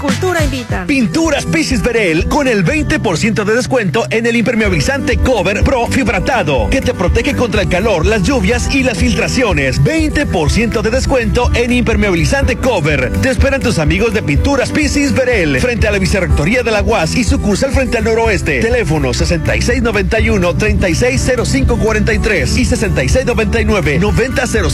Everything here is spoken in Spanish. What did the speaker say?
Cultura invita. Pinturas Pisis Verel con el 20% de descuento en el impermeabilizante Cover Pro fibratado, que te protege contra el calor, las lluvias y las filtraciones. 20% de descuento en impermeabilizante Cover. Te esperan tus amigos de Pinturas Pisis Verel, frente a la Vicerrectoría de la UAS y sucursal frente al noroeste. Teléfono 6691-360543 y 6699-9005.